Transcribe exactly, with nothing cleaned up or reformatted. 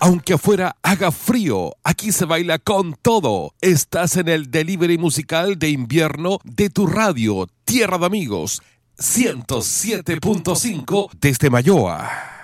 Aunque afuera haga frío, aquí se baila con todo. Estás en el delivery musical de invierno de tu radio, Tierra de Amigos, ciento siete punto cinco desde Mayoa.